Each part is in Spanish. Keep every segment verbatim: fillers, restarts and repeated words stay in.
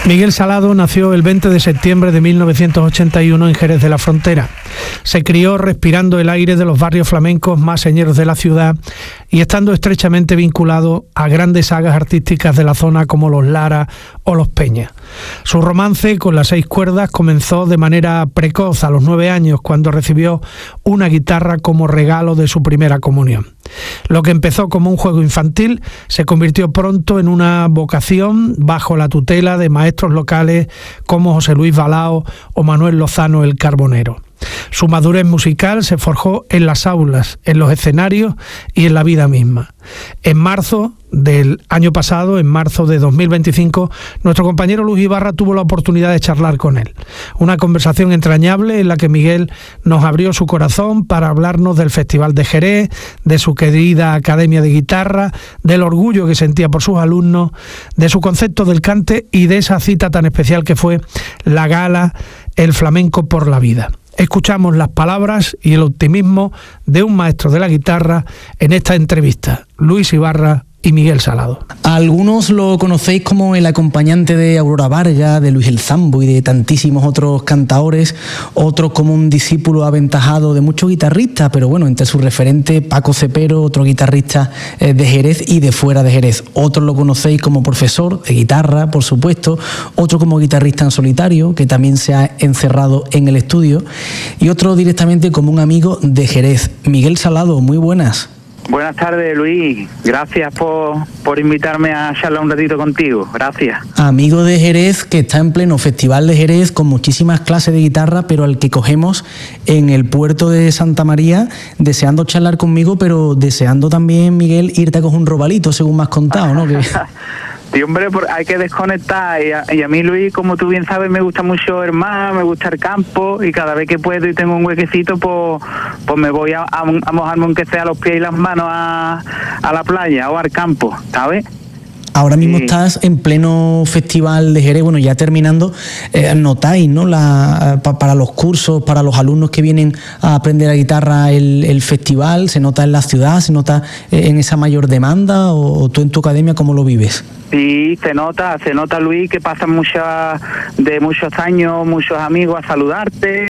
Miguel Salado nació el veinte de septiembre de mil novecientos ochenta y uno en Jerez de la Frontera. Se crió respirando el aire de los barrios flamencos más señeros de la ciudad y estando estrechamente vinculado a grandes sagas artísticas de la zona como los Lara o los Peña. Su romance con las seis cuerdas comenzó de manera precoz a los nueve años, cuando recibió una guitarra como regalo de su primera comunión. Lo que empezó como un juego infantil se convirtió pronto en una vocación bajo la tutela de maestros locales como José Luis Balao o Manuel Lozano el Carbonero. Su madurez musical se forjó en las aulas, en los escenarios y en la vida misma. En marzo del año pasado, en marzo de dos mil veinticinco, nuestro compañero Luis Ibarra tuvo la oportunidad de charlar con él. Una conversación entrañable en la que Miguel nos abrió su corazón para hablarnos del Festival de Jerez, de su querida Academia de Guitarra, del orgullo que sentía por sus alumnos, de su concepto del cante y de esa cita tan especial que fue la gala El Flamenco por la Vida. Escuchamos las palabras y el optimismo de un maestro de la guitarra en esta entrevista, Luis Ibarra y Miguel Salado. Algunos lo conocéis como el acompañante de Aurora Vargas, de Luis el Zambo y de tantísimos otros cantaores, otros como un discípulo aventajado de muchos guitarristas, pero bueno, entre sus referentes Paco Cepero, otro guitarrista eh, de Jerez y de fuera de Jerez. Otros lo conocéis como profesor de guitarra, por supuesto, otro como guitarrista en solitario, que también se ha encerrado en el estudio, y otro directamente como un amigo de Jerez. Miguel Salado, muy buenas. Buenas tardes, Luis. Gracias por, por invitarme a charlar un ratito contigo. Gracias. Amigo de Jerez, que está en pleno Festival de Jerez con muchísimas clases de guitarra, pero al que cogemos en el puerto de Santa María, deseando charlar conmigo, pero deseando también, Miguel, irte a coger un robalito, según me has contado, ¿no? Que... Sí, hombre, hay que desconectar y a, y a mí, Luis, como tú bien sabes, me gusta mucho el mar, me gusta el campo y cada vez que puedo y tengo un huequecito, pues, pues me voy a, a, a mojarme aunque sea los pies y las manos a, a la playa o al campo, ¿sabes? Ahora mismo sí. Estás en pleno Festival de Jerez, bueno, ya terminando, eh, notáis, ¿no? La, pa, para los cursos, para los alumnos que vienen a aprender la guitarra, el, el festival, ¿se nota en la ciudad, se nota eh, en esa mayor demanda o, o tú en tu academia cómo lo vives? Sí, se nota, se nota, Luis, que pasan muchas, de muchos años, muchos amigos a saludarte,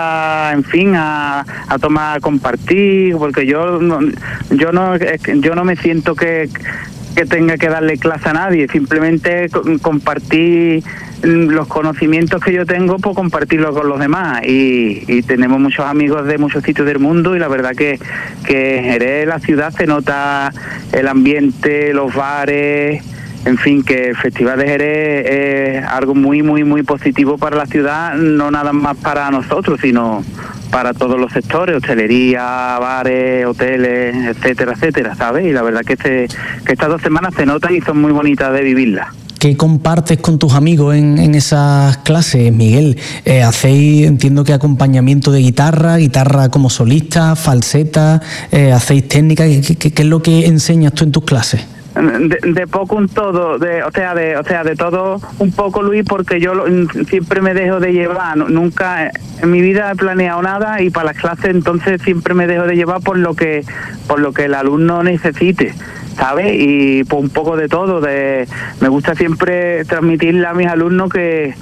a, en fin, a, a tomar, a compartir, porque yo no, yo no, yo no me siento que que tenga que darle clase a nadie, simplemente compartir los conocimientos que yo tengo, pues compartirlos con los demás, y, y tenemos muchos amigos de muchos sitios del mundo, y la verdad que, que en Jerez, la ciudad, se nota el ambiente, los bares, en fin, que el Festival de Jerez es algo muy, muy, muy positivo para la ciudad, no nada más para nosotros, sino para todos los sectores, hostelería, bares, hoteles, etcétera, etcétera, ¿sabes? Y la verdad que, se, que estas dos semanas se notan y son muy bonitas de vivirlas. ¿Qué compartes con tus amigos en, en esas clases, Miguel? Eh, ¿Hacéis, entiendo que acompañamiento de guitarra, guitarra como solista, falseta, eh, hacéis técnica? ¿Qué, qué, ¿Qué es lo que enseñas tú en tus clases? De, de poco un todo, de, o sea, de, o sea, de todo un poco, Luis, porque yo lo, siempre me dejo de llevar, nunca en mi vida he planeado nada, y para las clases entonces siempre me dejo de llevar por lo que, por lo que el alumno necesite, ¿sabes? Y por un poco de todo, de, me gusta siempre transmitirle a mis alumnos que,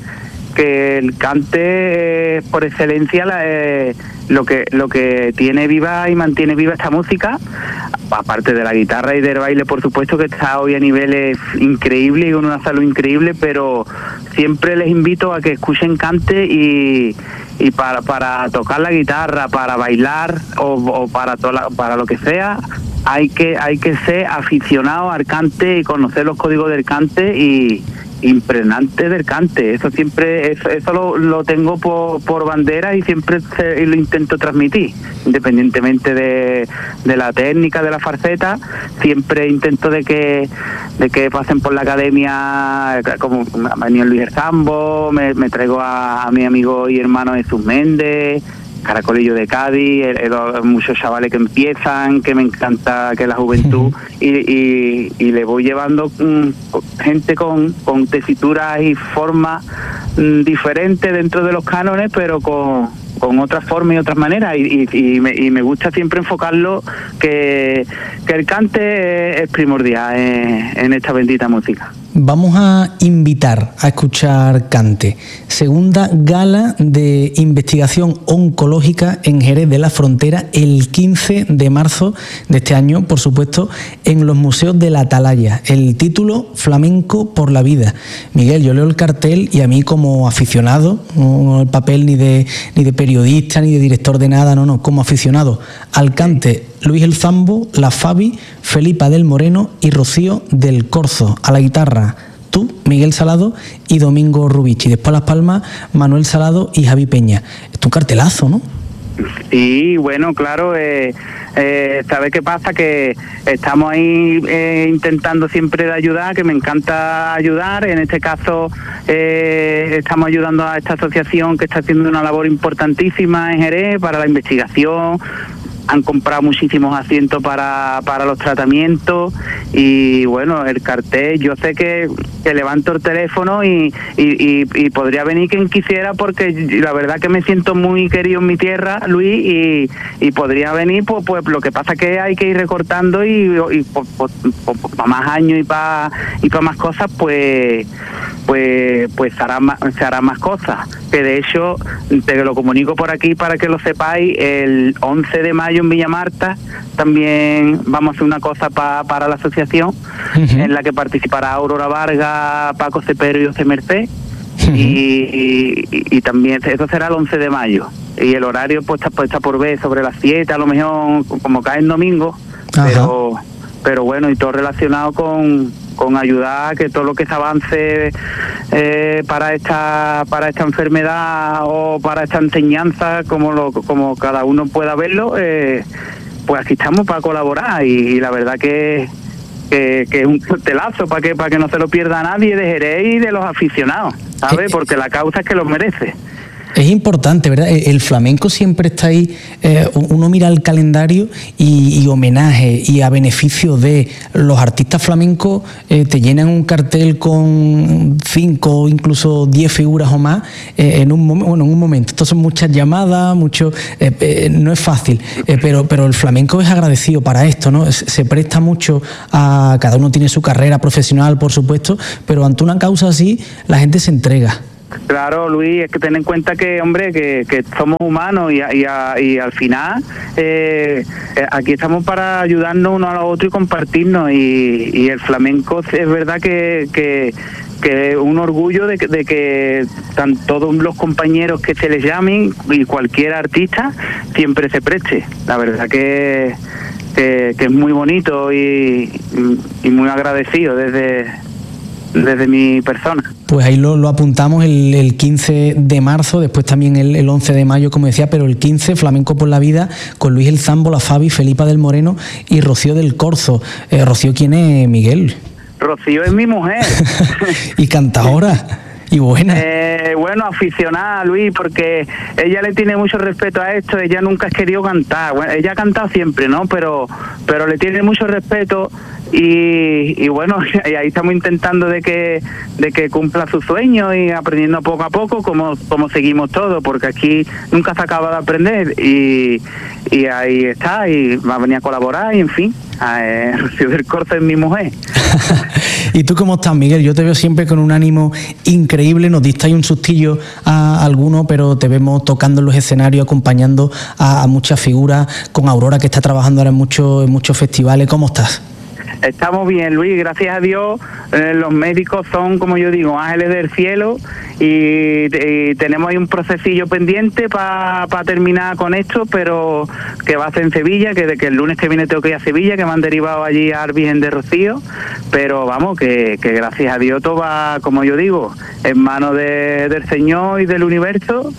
que el cante eh, por excelencia la, eh, lo que lo que tiene viva y mantiene viva esta música, aparte de la guitarra y del baile, por supuesto, que está hoy a niveles increíbles y con una salud increíble, pero siempre les invito a que escuchen cante y, y para para tocar la guitarra, para bailar o, o para toda, para lo que sea, hay que hay que ser aficionado al cante y conocer los códigos del cante y impregnante del cante. Eso siempre, eso, eso lo, lo tengo por, por bandera, y siempre se, lo intento transmitir, independientemente de, de la técnica de la falseta. Siempre intento de que de que pasen por la academia, como me ha venido Luis el Zambo, me, me traigo a, a mi amigo y hermano Jesús Méndez, Caracolillo de Cádiz, el, el, muchos chavales que empiezan, que me encanta que la juventud, y, y, y le voy llevando um, gente con, con tesituras y formas um, diferentes dentro de los cánones, pero con, con otras formas y otras maneras, y, y, y, me, y me gusta siempre enfocarlo que, que el cante es primordial en, en esta bendita música. Vamos a invitar a escuchar cante. Segunda gala de investigación oncológica en Jerez de la Frontera, el quince de marzo de este año, por supuesto, en los museos de la Atalaya. El título, Flamenco por la vida. Miguel, yo leo el cartel y a mí como aficionado, no el papel ni de, ni de periodista ni de director de nada, no, no, como aficionado al cante, Luis el Zambo, la Fabi, Felipa del Moreno y Rocío del Corzo. A la guitarra, tú, Miguel Salado y Domingo Rubici. Después a las palmas, Manuel Salado y Javi Peña. Es un cartelazo, ¿no? Sí, bueno, claro, eh, eh, ¿sabes qué pasa? Que estamos ahí eh, intentando siempre de ayudar, que me encanta ayudar. En este caso eh, estamos ayudando a esta asociación que está haciendo una labor importantísima en Jerez para la investigación. Han comprado muchísimos asientos para, para los tratamientos y bueno, el cartel, yo sé que, que levanto el teléfono y, y, y, y podría venir quien quisiera, porque la verdad que me siento muy querido en mi tierra, Luis, y, y podría venir, pues, pues lo que pasa es que hay que ir recortando y, y para más años y para y para más cosas, pues pues pues se hará más, se hará más cosas, que de hecho te lo comunico por aquí para que lo sepáis. El once de mayo en Villa Marta también vamos a hacer una cosa pa, para la asociación, uh-huh, en la que participará Aurora Vargas, Paco Cepero y José Merced, uh-huh, y, y, y también eso será el once de mayo, y el horario pues está, pues, está por ver, sobre las siete, a lo mejor como cae en domingo, uh-huh, pero pero bueno, y todo relacionado con con ayudar a que todo lo que se avance eh, para esta para esta enfermedad o para esta enseñanza, como lo como cada uno pueda verlo, eh, pues aquí estamos para colaborar, y, y la verdad que que, que es un cartelazo para que para que no se lo pierda nadie de Jerez y de los aficionados, ¿sabes? Porque la causa es que lo merece. Es importante, ¿verdad? El flamenco siempre está ahí, eh, uno mira el calendario y, y homenaje y a beneficio de los artistas flamencos, eh, te llenan un cartel con cinco o incluso diez figuras o más eh, en un momento, bueno, en un momento. Esto son muchas llamadas, mucho, eh, eh, no es fácil, eh, pero, pero el flamenco es agradecido para esto, ¿no? Se, se presta mucho a, cada uno tiene su carrera profesional, por supuesto, pero ante una causa así, la gente se entrega. Claro, Luis, es que ten en cuenta que, hombre, que, que somos humanos y, y, y al final eh, aquí estamos para ayudarnos uno a los otros y compartirnos, y, y el flamenco es verdad que, que, que un orgullo de que, de que tan, todos los compañeros que se les llamen y cualquier artista siempre se preste. La verdad que, que, que es muy bonito y, y muy agradecido desde... desde mi persona. Pues ahí lo, lo apuntamos el, el quince de marzo, después también el, el once de mayo, como decía, pero el quince, Flamenco por la Vida, con Luis el Zambo, la Fabi, Felipa del Moreno y Rocío del Corzo. Eh, Rocío, ¿quién es, Miguel? Rocío es mi mujer. Y cantadora. Y buena. Eh, bueno, aficionada, Luis, porque ella le tiene mucho respeto a esto. Ella nunca ha querido cantar. Bueno, ella ha cantado siempre, ¿no? Pero pero le tiene mucho respeto y, y bueno, y ahí estamos intentando de que de que cumpla su sueño y aprendiendo poco a poco, como como seguimos todos, porque aquí nunca se acaba de aprender, y, y ahí está, y va a venir a colaborar, y en fin, eh, Rocío del Corzo es mi mujer. ¿Y tú cómo estás, Miguel? Yo te veo siempre con un ánimo increíble, nos diste ahí un sustillo a alguno, pero te vemos tocando en los escenarios, acompañando a, a muchas figuras, con Aurora, que está trabajando ahora en muchos, en muchos festivales. ¿Cómo estás? Estamos bien, Luis, gracias a Dios. Eh, los médicos son, como yo digo, ángeles del cielo, y, y tenemos ahí un procesillo pendiente para pa terminar con esto, pero que va a ser en Sevilla, que, de, que el lunes que viene tengo que ir a Sevilla, que me han derivado allí a Virgen de Rocío, pero vamos, que, que gracias a Dios todo va, como yo digo, en manos de, del Señor y del universo.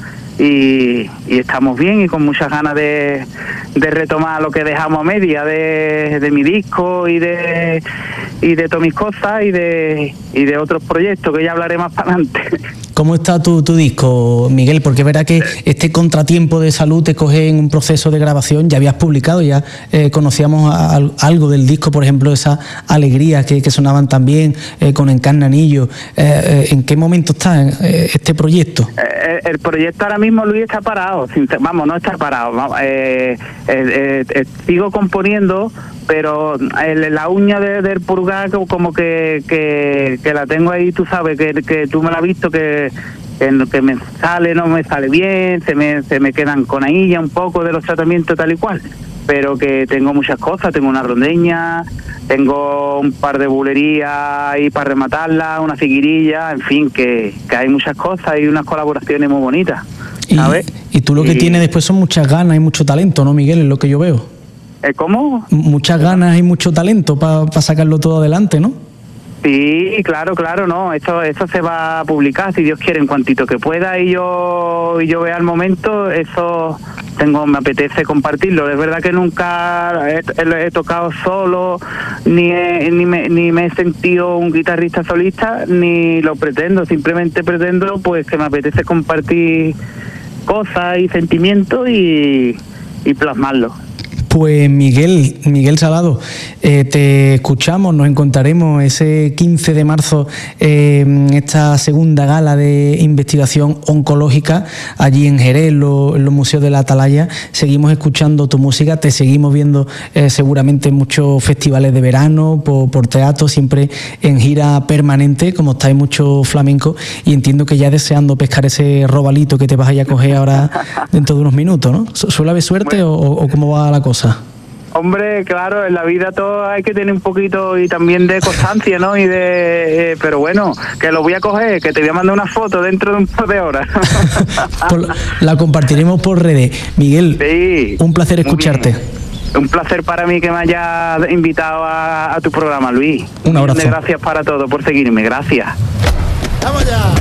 Y, y estamos bien y con muchas ganas de, de retomar lo que dejamos a media de, de mi disco y de y de todas mis cosas y de y de otros proyectos que ya hablaré más para adelante. ¿Cómo está tu, tu disco, Miguel? Porque verá que este contratiempo de salud te coge en un proceso de grabación. Ya habías publicado, ya eh, conocíamos a, a, algo del disco, por ejemplo, esa alegría que, que sonaban también eh, con Encarnanillo. Eh, eh, ¿En qué momento está eh, este proyecto? Eh, el proyecto ahora mismo, Luis, está parado. Vamos, no está parado. Vamos, eh, eh, eh, sigo componiendo, pero el, la uña de, del purgar como que, que, que la tengo ahí, tú sabes, que, que tú me la has visto, que, que, que me sale, no me sale bien, se me, se me quedan con ahí ya un poco de los tratamientos tal y cual, pero que tengo muchas cosas, tengo una rondeña, tengo un par de bulerías ahí para rematarla, una figuirilla, en fin, que, que hay muchas cosas y unas colaboraciones muy bonitas, ¿sabes? Y, y tú lo que y, tienes después son muchas ganas y mucho talento, ¿no, Miguel? Es lo que yo veo. ¿Cómo? Muchas ganas y mucho talento para pa sacarlo todo adelante, ¿no? Sí, claro, claro, no, eso eso se va a publicar, si Dios quiere, en cuantito que pueda y yo y yo vea el momento, eso tengo me apetece compartirlo. Es verdad que nunca he, he, he tocado solo, ni, he, ni, me, ni me he sentido un guitarrista solista, ni lo pretendo, simplemente pretendo pues que me apetece compartir cosas y sentimientos y, y plasmarlo. Pues Miguel, Miguel Salado, eh, te escuchamos, nos encontraremos ese quince de marzo eh, en esta segunda gala de investigación oncológica allí en Jerez, en lo, en los museos de la Atalaya. Seguimos escuchando tu música, te seguimos viendo eh, seguramente en muchos festivales de verano, por, por teatro, siempre en gira permanente, como estáis mucho flamenco, y entiendo que ya deseando pescar ese robalito que te vas a ir a coger ahora dentro de unos minutos, ¿no? ¿Suele haber suerte o, o cómo va la cosa? Hombre, claro, en la vida todo hay que tener un poquito y también de constancia, ¿no? Y de, eh, pero bueno, que lo voy a coger, que te voy a mandar una foto dentro de un par de horas. Por, la compartiremos por redes. Miguel, sí, un placer escucharte. Un placer para mí que me hayas invitado a, a tu programa, Luis. Un abrazo. Gracias para todo, por seguirme, gracias. ¡Vamos ya!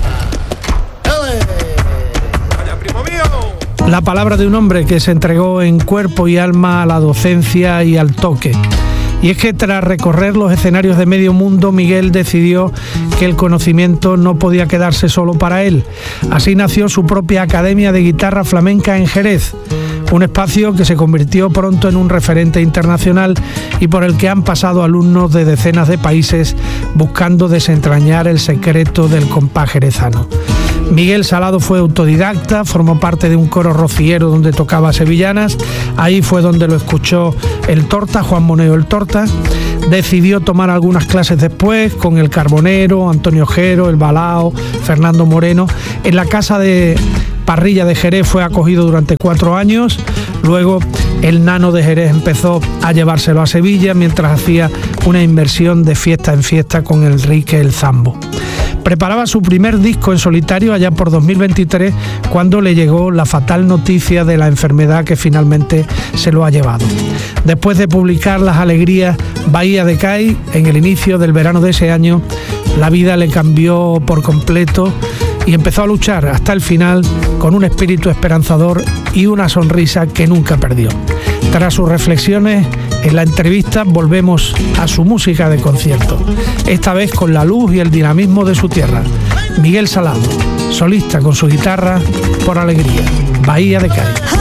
La palabra de un hombre que se entregó en cuerpo y alma a la docencia y al toque. Y es que tras recorrer los escenarios de medio mundo, Miguel decidió que el conocimiento no podía quedarse solo para él. Así nació su propia Academia de Guitarra Flamenca en Jerez, un espacio que se convirtió pronto en un referente internacional y por el que han pasado alumnos de decenas de países buscando desentrañar el secreto del compás jerezano. Miguel Salado fue autodidacta, formó parte de un coro rociero donde tocaba sevillanas. Ahí fue donde lo escuchó el Torta, Juan Moneo el Torta. Decidió tomar algunas clases después con el Carbonero, Antonio Ojero, el Balao, Fernando Moreno. En la casa de Parrilla de Jerez fue acogido durante cuatro años. Luego el Nano de Jerez empezó a llevárselo a Sevilla mientras hacía una inversión de fiesta en fiesta con el Enrique el Zambo. Preparaba su primer disco en solitario allá por dos mil veintitrés cuando le llegó la fatal noticia de la enfermedad que finalmente se lo ha llevado. Después de publicar Las Alegrías Bahía de Cádiz en el inicio del verano de ese año, la vida le cambió por completo y empezó a luchar hasta el final con un espíritu esperanzador y una sonrisa que nunca perdió. Tras sus reflexiones en la entrevista volvemos a su música de concierto, esta vez con la luz y el dinamismo de su tierra. Miguel Salado, solista con su guitarra por Alegría, Bahía de Cádiz.